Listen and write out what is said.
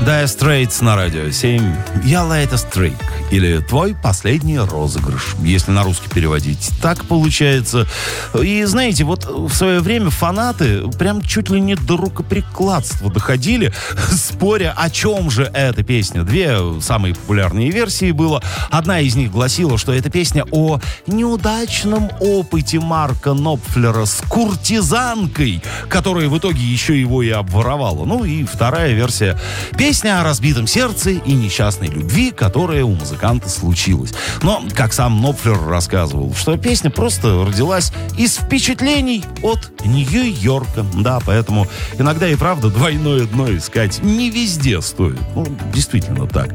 Dire Straits на радио 7. Your latest trick. Или твой последний розыгрыш, если на русский переводить. Так получается. И знаете, вот в свое время фанаты прям чуть ли не до рукоприкладства доходили, споря, о чем же эта песня. Две самые популярные версии было. Одна из них гласила, что эта песня о неудачном опыте Марка Knopfler с куртизанкой, которая в итоге еще его и обворовала. Ну и вторая версия. Песня о разбитом сердце и несчастной любви, которая у музыканта случилась. Но, как сам Knopfler рассказывал, что песня просто родилась из впечатлений от Нью-Йорка. Да, поэтому иногда и правда двойное дно искать не везде стоит. Ну, действительно так.